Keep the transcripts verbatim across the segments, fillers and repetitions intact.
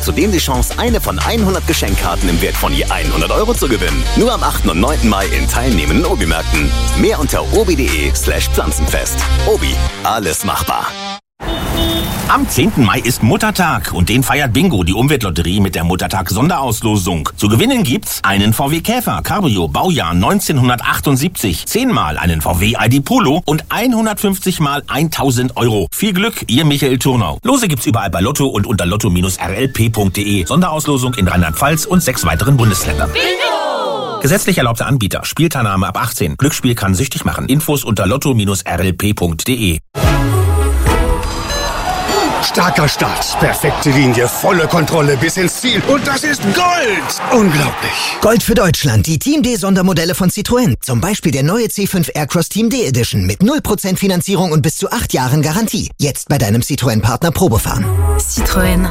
Zudem die Chance, eine von hundert Geschenkkarten im Wert von je hundert Euro zu gewinnen. Nur am achten und neunten Mai in teilnehmenden Obi-Märkten. Mehr unter obi.de slash pflanzenfest. Obi, alles machbar. Am zehnten Mai ist Muttertag und den feiert Bingo, die Umweltlotterie, mit der Muttertag-Sonderauslosung. Zu gewinnen gibt's einen V W Käfer, Cabrio, Baujahr neunzehnhundertachtundsiebzig, zehnmal einen V W I D Polo und hundertfünfzig mal tausend Euro. Viel Glück, Ihr Michael Turnau. Lose gibt's überall bei Lotto und unter lotto Bindestrich r l p punkt d e. Sonderauslosung in Rheinland-Pfalz und sechs weiteren Bundesländern. Bingo! Gesetzlich erlaubter Anbieter. Spielteilnahme ab achtzehn. Glücksspiel kann süchtig machen. Infos unter lotto Bindestrich r l p punkt d e. Starker Start, perfekte Linie, volle Kontrolle bis ins Ziel. Und das ist Gold! Unglaublich. Gold für Deutschland, die Team D Sondermodelle von Citroën. Zum Beispiel der neue C fünf Aircross Team D Edition mit null Prozent Finanzierung und bis zu acht Jahren Garantie. Jetzt bei deinem Citroën-Partner Probefahren. Citroën.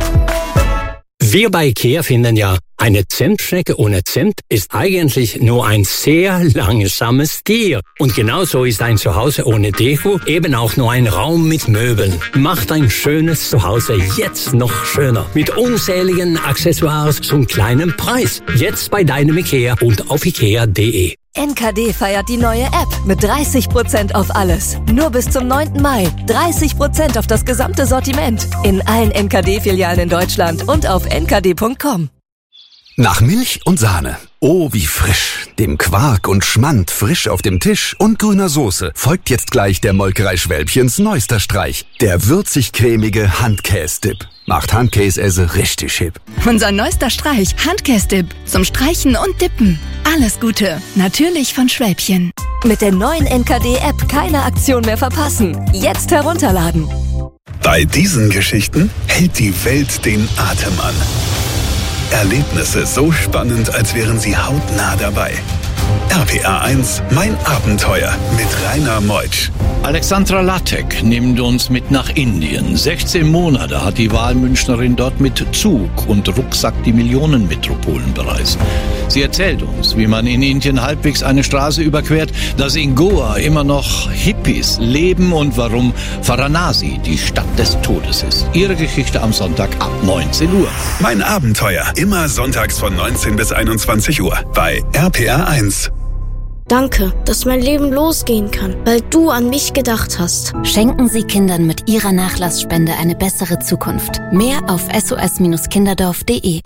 Wir bei IKEA finden ja, eine Zentschnecke ohne Zimt ist eigentlich nur ein sehr langsames Tier. Und genauso ist ein Zuhause ohne Deko eben auch nur ein Raum mit Möbeln. Macht ein schönes Zuhause jetzt noch schöner. Mit unzähligen Accessoires zum kleinen Preis. Jetzt bei deinem IKEA und auf ikea punkt d e. N K D feiert die neue App mit dreißig Prozent auf alles. Nur bis zum neunten Mai. dreißig Prozent auf das gesamte Sortiment. In allen N K D-Filialen in Deutschland und auf n k d punkt com. Nach Milch und Sahne. Oh, wie frisch. Dem Quark und Schmand frisch auf dem Tisch und grüner Soße folgt jetzt gleich der Molkerei Schwälbchens neuester Streich. Der würzig-cremige Handkäse-Dip. Macht Handkäse richtig hip. Unser neuester Streich, Handkäse-Dip. Zum Streichen und Dippen. Alles Gute. Natürlich von Schwälbchen. Mit der neuen N K D-App keine Aktion mehr verpassen. Jetzt herunterladen. Bei diesen Geschichten hält die Welt den Atem an. Erlebnisse so spannend, als wären sie hautnah dabei. R P R eins, mein Abenteuer mit Rainer Meutsch. Alexandra Lattek nimmt uns mit nach Indien. sechzehn Monate hat die Wahlmünchnerin dort mit Zug und Rucksack die Millionenmetropolen bereist. Sie erzählt uns, wie man in Indien halbwegs eine Straße überquert, dass in Goa immer noch Hippies leben und warum Varanasi die Stadt des Todes ist. Ihre Geschichte am Sonntag ab neunzehn Uhr. Mein Abenteuer, immer sonntags von neunzehn bis einundzwanzig Uhr bei R P R eins. Danke, dass mein Leben losgehen kann, weil du an mich gedacht hast. Schenken Sie Kindern mit Ihrer Nachlassspende eine bessere Zukunft. Mehr auf s o s kinderdorf punkt d e.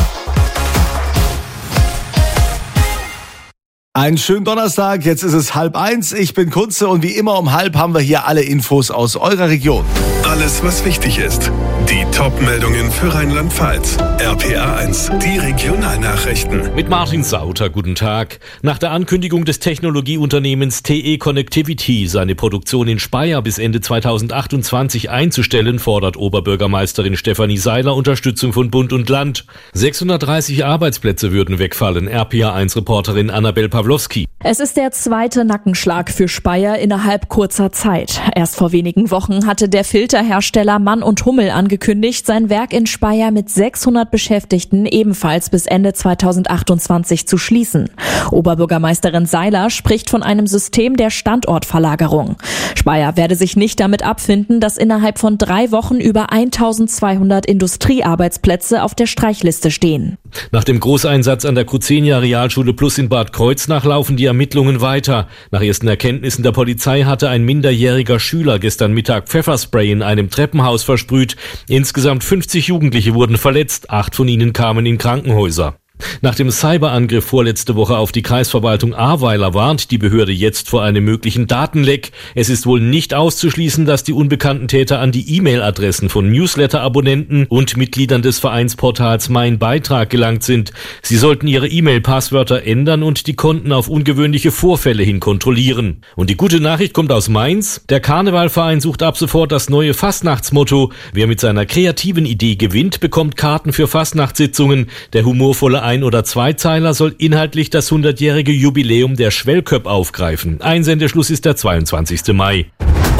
Einen schönen Donnerstag, jetzt ist es halb eins, ich bin Kunze und wie immer um halb haben wir hier alle Infos aus eurer Region. Alles, was wichtig ist. Die Top-Meldungen für Rheinland-Pfalz. R P R eins, die Regionalnachrichten. Mit Martin Sauter, guten Tag. Nach der Ankündigung des Technologieunternehmens T E Connectivity, seine Produktion in Speyer bis Ende zweitausendachtundzwanzig einzustellen, fordert Oberbürgermeisterin Stefanie Seiler Unterstützung von Bund und Land. sechshundertdreißig Arbeitsplätze würden wegfallen, R P R eins Reporterin Annabel Pawlowski. Es ist der zweite Nackenschlag für Speyer innerhalb kurzer Zeit. Erst vor wenigen Wochen hatte der Filterhersteller Mann und Hummel angekündigt, sein Werk in Speyer mit sechshundert Beschäftigten ebenfalls bis Ende zweitausendachtundzwanzig zu schließen. Oberbürgermeisterin Seiler spricht von einem System der Standortverlagerung. Speyer werde sich nicht damit abfinden, dass innerhalb von drei Wochen über eintausendzweihundert Industriearbeitsplätze auf der Streichliste stehen. Nach dem Großeinsatz an der Kuzenia Realschule Plus in Bad Kreuznach laufen die Ermittlungen weiter. Nach ersten Erkenntnissen der Polizei hatte ein minderjähriger Schüler gestern Mittag Pfefferspray in einem Treppenhaus versprüht. Insgesamt fünfzig Jugendliche wurden verletzt, acht von ihnen kamen in Krankenhäuser. Nach dem Cyberangriff vorletzte Woche auf die Kreisverwaltung Ahrweiler warnt die Behörde jetzt vor einem möglichen Datenleck. Es ist wohl nicht auszuschließen, dass die unbekannten Täter an die E-Mail-Adressen von Newsletter-Abonnenten und Mitgliedern des Vereinsportals Mein Beitrag gelangt sind. Sie sollten ihre E-Mail-Passwörter ändern und die Konten auf ungewöhnliche Vorfälle hin kontrollieren. Und die gute Nachricht kommt aus Mainz. Der Karnevalverein sucht ab sofort das neue Fastnachtsmotto. Wer mit seiner kreativen Idee gewinnt, bekommt Karten für Fastnachtssitzungen. Der humorvolle Ein- oder Zweizeiler soll inhaltlich das hundertjährige Jubiläum der Schwellköpp aufgreifen. Einsendeschluss ist der zweiundzwanzigste Mai.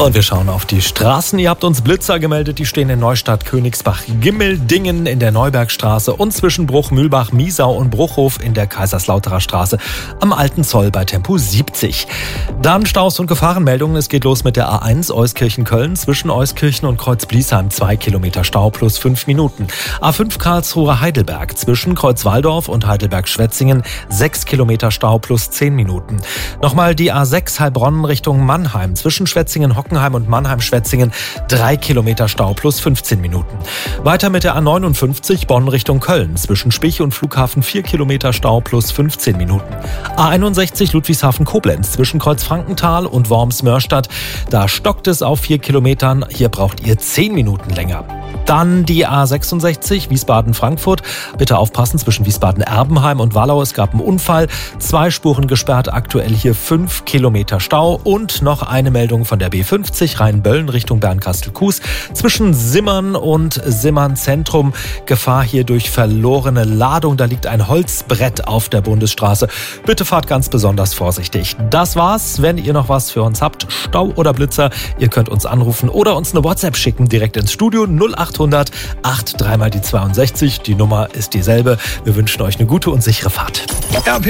Und wir schauen auf die Straßen. Ihr habt uns Blitzer gemeldet, die stehen in Neustadt, Königsbach, Gimmeldingen in der Neubergstraße und zwischen Bruch, Mühlbach, Miesau und Bruchhof in der Kaiserslauterer Straße am Alten Zoll bei Tempo siebzig. Dann Staus und Gefahrenmeldungen. Es geht los mit der A eins Euskirchen-Köln zwischen Euskirchen und Kreuz-Bliesheim. Zwei Kilometer Stau plus fünf Minuten. A fünf Karlsruhe-Heidelberg zwischen Kreuz-Walldorf und Heidelberg-Schwetzingen. Sechs Kilometer Stau plus zehn Minuten. Nochmal die A sechs Heilbronn Richtung Mannheim zwischen Schwetzingen, Hockenheim und Mannheim-Schwetzingen. Drei Kilometer Stau plus fünfzehn Minuten. Weiter mit der A neunundfünfzig Bonn Richtung Köln zwischen Spich und Flughafen. Vier Kilometer Stau plus fünfzehn Minuten. A einundsechzig Ludwigshafen-Koblenz zwischen Kreuzfrankenthal und Worms-Mörstadt. Da stockt es auf vier Kilometern. Hier braucht ihr zehn Minuten länger. Dann die A sechsundsechzig Wiesbaden-Frankfurt. Bitte aufpassen zwischen Wiesbaden-Erbenheim und Wallau. Es gab einen Unfall. Zwei Spuren gesperrt. Aktuell hier fünf Kilometer Stau. Und noch eine Meldung von der B fünfzig Rheinböllen Richtung Bernkastel-Kues. Zwischen Simmern und Simmern Zentrum. Gefahr hier durch verlorene Ladung. Da liegt ein Holzbrett auf der Bundesstraße. Bitte fahrt ganz besonders vorsichtig. Das war's. Wenn ihr noch was für uns habt, Stau oder Blitzer, ihr könnt uns anrufen oder uns eine WhatsApp schicken direkt ins Studio null achthundert acht drei mal die zweiundsechzig. Die Nummer ist dieselbe. Wir wünschen euch eine gute und sichere Fahrt. R P